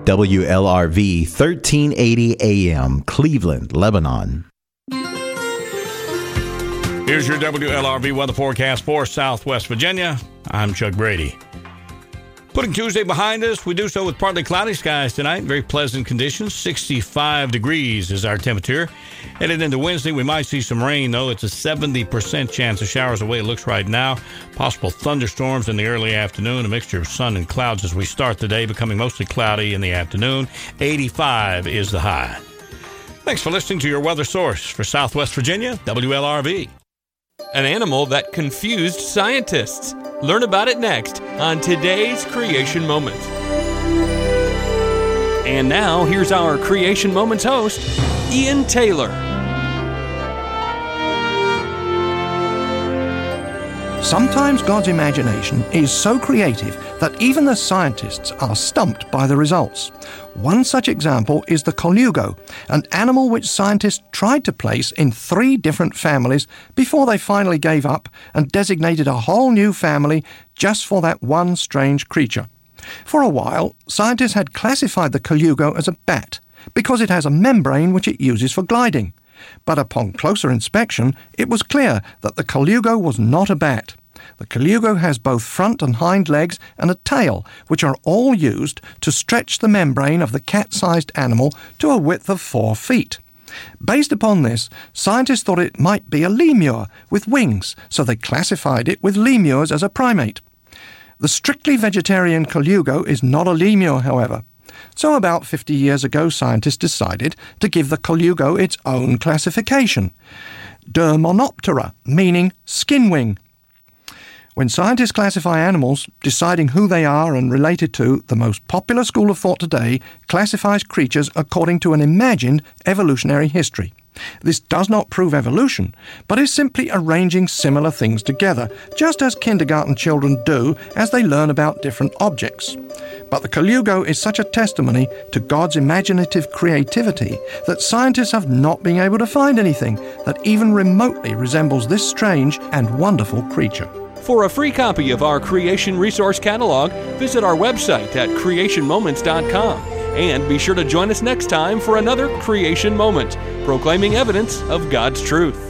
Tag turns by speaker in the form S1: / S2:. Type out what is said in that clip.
S1: WLRV 1380 AM, Cleveland, Lebanon.
S2: Here's your WLRV weather forecast for Southwest Virginia. I'm Chuck Brady. Putting Tuesday behind us, we do so with partly cloudy skies tonight. Very pleasant conditions. 65 degrees is our temperature. Headed into Wednesday, we might see some rain, though. It's a 70% chance of showers the way it looks right now. Possible thunderstorms in the early afternoon. A mixture of sun and clouds as we start the day, becoming mostly cloudy in the afternoon. 85 is the high. Thanks for listening to your weather source for Southwest Virginia, WLRV.
S3: An animal that confused scientists. Learn about it next on today's Creation Moment. And now, here's our Creation Moments host, Ian Taylor.
S4: Sometimes God's imagination is so creative that even the scientists are stumped by the results. One such example is the colugo, an animal which scientists tried to place in 3 different families before they finally gave up and designated a whole new family just for that one strange creature. For a while, scientists had classified the colugo as a bat because it has a membrane which it uses for gliding. But upon closer inspection, it was clear that the colugo was not a bat. The colugo has both front and hind legs and a tail, which are all used to stretch the membrane of the cat-sized animal to a width of 4 feet. Based upon this, scientists thought it might be a lemur with wings, so they classified it with lemurs as a primate. The strictly vegetarian colugo is not a lemur, however. So about 50 years ago, scientists decided to give the colugo its own classification, Dermonoptera, meaning skin wing. When scientists classify animals, deciding who they are and related to, the most popular school of thought today classifies creatures according to an imagined evolutionary history. This does not prove evolution, but is simply arranging similar things together, just as kindergarten children do as they learn about different objects. But the colugo is such a testimony to God's imaginative creativity that scientists have not been able to find anything that even remotely resembles this strange and wonderful creature.
S3: For a free copy of our Creation Resource Catalog, visit our website at creationmoments.com. And be sure to join us next time for another Creation Moment, proclaiming evidence of God's truth.